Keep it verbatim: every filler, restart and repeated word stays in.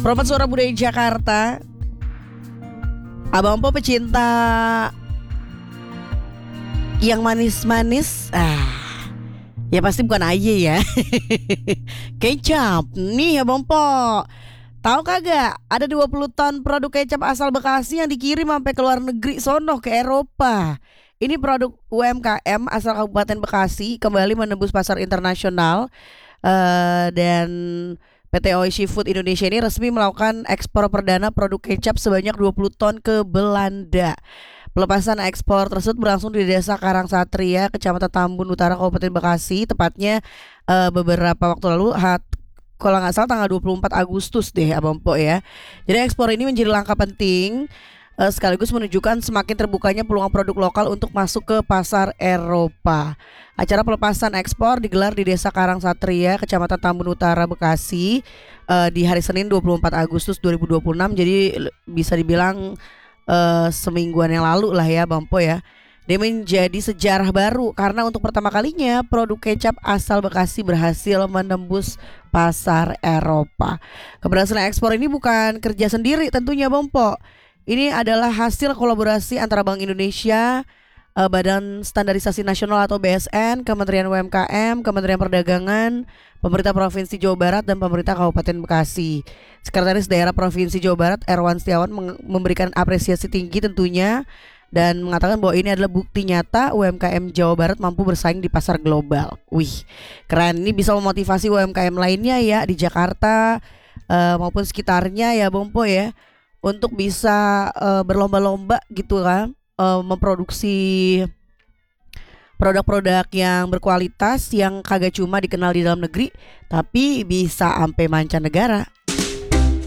Promosi Suara Budaya Jakarta. Abang Po pecinta yang manis-manis. Ah, ya pasti bukan aja ya. Kecap nih Abang Po. Tahu kagak? Ada dua puluh ton produk kecap asal Bekasi yang dikirim sampai ke luar negeri sono ke Eropa. Ini produk U M K M asal Kabupaten Bekasi kembali menembus pasar internasional. Uh, dan P T O I Seafood Indonesia ini resmi melakukan ekspor perdana produk kecap sebanyak dua puluh ton ke Belanda. Pelepasan ekspor tersebut berlangsung di Desa Karangsatria, Kecamatan Tambun Utara, Kabupaten Bekasi, tepatnya uh, beberapa waktu lalu, hat, kalau nggak salah tanggal dua puluh empat Agustus deh Abang Po ya. Jadi ekspor ini menjadi langkah penting uh, sekaligus menunjukkan semakin terbukanya peluang produk lokal untuk masuk ke pasar Eropa. Acara pelepasan ekspor digelar di Desa Karangsatria, Kecamatan Tambun Utara, Bekasi uh, di hari Senin dua puluh empat Agustus dua ribu dua puluh enam. Jadi bisa dibilang uh, semingguan yang lalu lah ya Bang Po ya. Dia menjadi sejarah baru karena untuk pertama kalinya produk kecap asal Bekasi berhasil menembus pasar Eropa. Keberhasilan ekspor ini bukan kerja sendiri tentunya Bang Po. Ini adalah hasil kolaborasi antara Bank Indonesia, Uh, Badan Standarisasi Nasional atau B S N, Kementerian U M K M, Kementerian Perdagangan, Pemerintah Provinsi Jawa Barat, dan Pemerintah Kabupaten Bekasi. Sekretaris Daerah Provinsi Jawa Barat Erwan Setiawan memberikan apresiasi tinggi tentunya dan mengatakan bahwa ini adalah bukti nyata U M K M Jawa Barat mampu bersaing di pasar global. Wih, keren, ini bisa memotivasi U M K M lainnya ya di Jakarta uh, maupun sekitarnya ya Bang Po ya, untuk bisa uh, berlomba-lomba gitu kan. Uh, memproduksi produk-produk yang berkualitas yang kagak cuma dikenal di dalam negeri tapi bisa sampai mancanegara.